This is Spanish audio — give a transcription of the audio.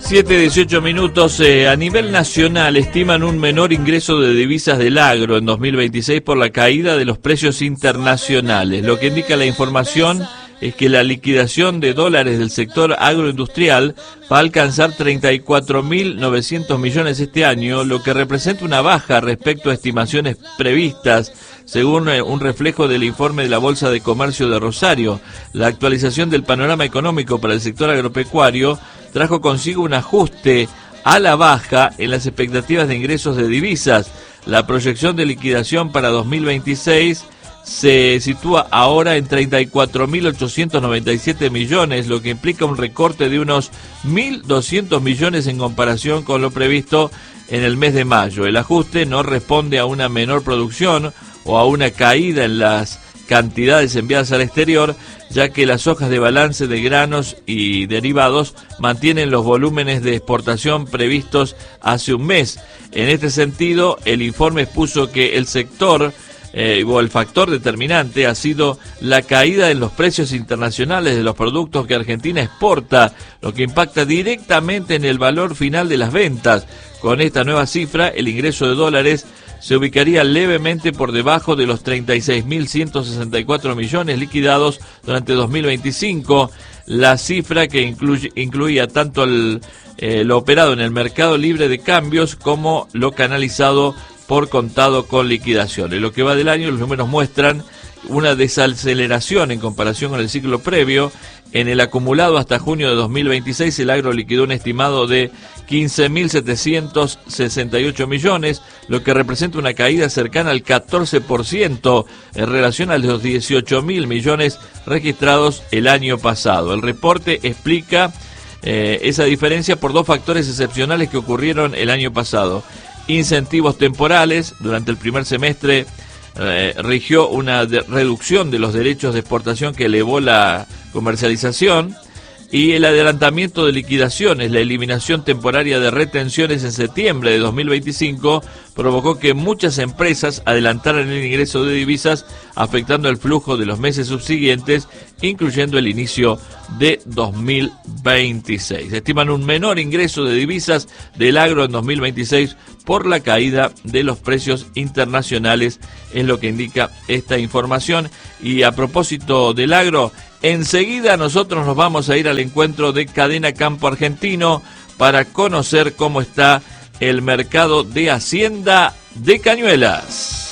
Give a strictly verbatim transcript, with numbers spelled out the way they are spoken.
siete dieciocho minutos. Eh, a nivel nacional estiman un menor ingreso de divisas del agro en dos mil veintiséis por la caída de los precios internacionales. Lo que indica la información es que la liquidación de dólares del sector agroindustrial va a alcanzar treinta y cuatro mil novecientos millones este año, lo que representa una baja respecto a estimaciones previstas, según un reflejo del informe de la Bolsa de Comercio de Rosario. La actualización del panorama económico para el sector agropecuario trajo consigo un ajuste a la baja en las expectativas de ingresos de divisas. La proyección de liquidación para dos mil veintiséis se sitúa ahora en treinta y cuatro mil ochocientos noventa y siete millones, lo que implica un recorte de unos mil doscientos millones en comparación con lo previsto en el mes de mayo. El ajuste no responde a una menor producción o a una caída en las cantidades enviadas al exterior, ya que las hojas de balance de granos y derivados mantienen los volúmenes de exportación previstos hace un mes. En este sentido, el informe expuso que el sector Eh, o el factor determinante ha sido la caída en los precios internacionales de los productos que Argentina exporta, lo que impacta directamente en el valor final de las ventas. Con esta nueva cifra, el ingreso de dólares se ubicaría levemente por debajo de los treinta y seis mil ciento sesenta y cuatro millones liquidados durante dos mil veinticinco, la cifra que incluye, incluía tanto el, eh, lo operado en el mercado libre de cambios como lo canalizado por contado con liquidaciones. Lo que va del año, los números muestran una desaceleración en comparación con el ciclo previo. En el acumulado hasta junio de dos mil veintiséis, el agro liquidó un estimado de quince mil setecientos sesenta y ocho millones, lo que representa una caída cercana al catorce por ciento en relación a los dieciocho mil millones registrados el año pasado. El reporte explica eh, esa diferencia por dos factores excepcionales que ocurrieron el año pasado. Incentivos temporales. Durante el primer semestre eh, rigió una de reducción de los derechos de exportación que elevó la comercialización, y el adelantamiento de liquidaciones, la eliminación temporaria de retenciones en septiembre de dos mil veinticinco, provocó que muchas empresas adelantaran el ingreso de divisas, afectando el flujo de los meses subsiguientes, incluyendo el inicio de dos mil veintiséis. Estiman un menor ingreso de divisas del agro en dos mil veintiséis por la caída de los precios internacionales, es lo que indica esta información. Y a propósito del agro, enseguida nosotros nos vamos a ir al encuentro de Cadena Campo Argentino para conocer cómo está el mercado de Hacienda de Cañuelas.